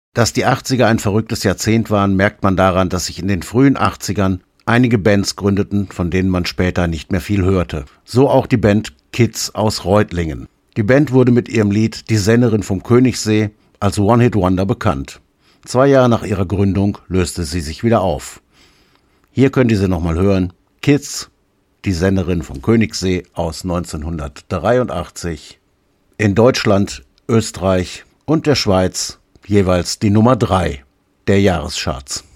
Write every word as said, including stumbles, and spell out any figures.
Dass die achtziger ein verrücktes Jahrzehnt waren, merkt man daran, dass sich in den frühen achtzigern einige Bands gründeten, von denen man später nicht mehr viel hörte. So auch die Band Kids aus Reutlingen. Die Band wurde mit ihrem Lied Die Sennerin vom Königssee als One-Hit-Wonder bekannt. Zwei Jahre nach ihrer Gründung löste sie sich wieder auf. Hier könnt ihr sie nochmal hören. Kids, Die Sennerin vom Königssee aus neunzehnhundertdreiundachtzig. In Deutschland, Österreich und der Schweiz jeweils die Nummer drei der Jahrescharts.